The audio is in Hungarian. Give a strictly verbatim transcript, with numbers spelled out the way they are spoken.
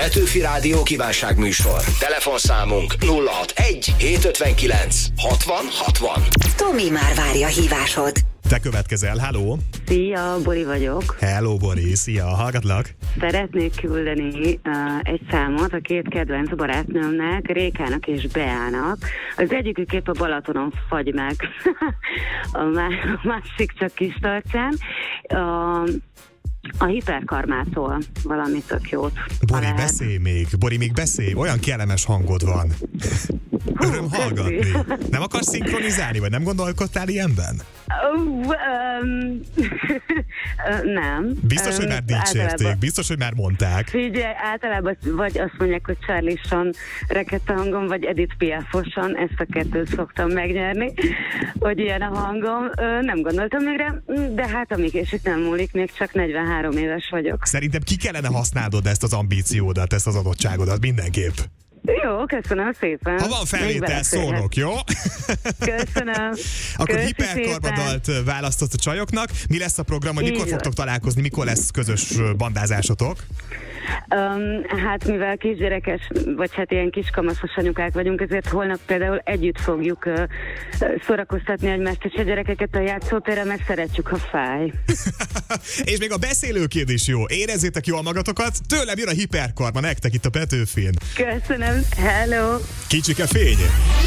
Petőfi Rádió kívánságműsor. Telefonszámunk nulla hatvanegy hétszázötvenkilenc hatvan hatvan. Tomi már várja a hívásod. Te következel, hello! Szia, Bori vagyok. Hello, Bori, szia, hallgatlak! Szeretnék küldeni uh, egy számot a két kedvenc barátnőmnek, Rékának és Beának. Az egyikük épp a Balatonon fagy meg, a másik csak Kistarcsán. Uh, A hiperkarmától valami tök jót. Bori, beszélj még, Bori, még beszélj, olyan kellemes hangod van. Öröm hallgatni. Nem akarsz szinkronizálni, vagy nem gondolkodtál ilyenben? Uh, um, nem. Biztos, hogy már dicsérték, biztos, hogy már mondták. Figyelj, általában vagy azt mondják, hogy Charlie-son rekett a hangom, vagy Edith Piaf-osan, ezt a kettőt szoktam megnyerni, hogy ilyen a hangom. Nem gondoltam még rá, de hát amíg és itt nem múlik, még csak negyvenhárom éves vagyok. Szerintem ki kellene használnod ezt az ambíciódat, ezt az adottságodat mindenképp. Jó, köszönöm szépen. Ha van felvétel, szólok, jó? Köszönöm. Akkor hiperkarmadalt választott a csajoknak. Mi lesz a program, hogy mikor fogtok találkozni, mikor lesz közös bandázásotok? Um, hát mivel kisgyerekes, vagy hát ilyen kiskamaszos anyukák vagyunk, ezért holnap például együtt fogjuk uh, szórakoztatni egymást és a gyerekeket a játszótérre, mert szeretjük, ha fáj. És még a beszélőkéd is jó. Érezzétek jól magatokat, tőlem jön a hiperkarma nektek itt a Petőfin. Köszönöm, hello! Kicsike fény!